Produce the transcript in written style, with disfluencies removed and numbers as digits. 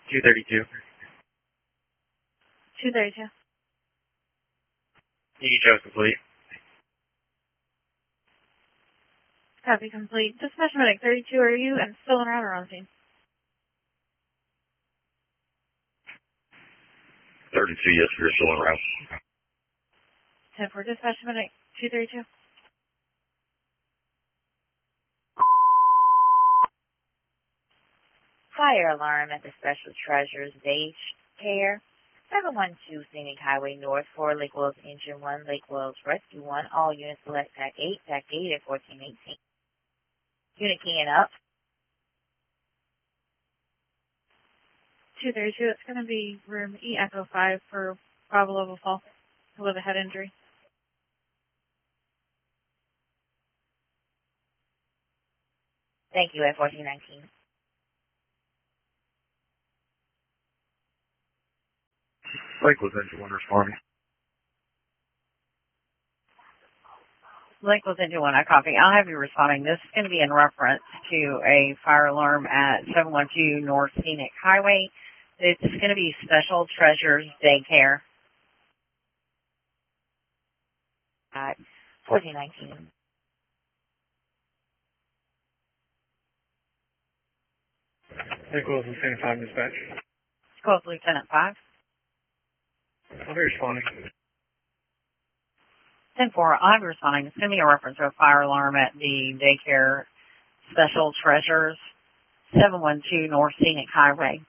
232. 232. EHO complete. Copy complete. Dispatch medic 32, are you and still en route or on scene? 32, yes, we're still en route. 10-4, dispatch medic 232. Fire alarm at the Special Treasures Daycare. 712 Scenic Highway North for Lake Wells Engine 1, Lake Wells Rescue 1. All units select TAC 8, TAC 8 at 1418. Unit keying up. 232, it's going to be room E Echo 5 for Bravo Level Fall with a head injury. Thank you at 1419. Lake was engine 1 responding. Lake was engine 1, I copy. I'll have you responding. This is going to be in reference to a fire alarm at 712 North Scenic Highway. It's going to be Special Treasures Daycare. 1419. Lake was in Santa 5 dispatch. Code Lieutenant 5. I'll be responding. 10-4, I'll be responding. It's going to be a reference to a fire alarm at the daycare Special Treasures, 712 North Scenic Highway.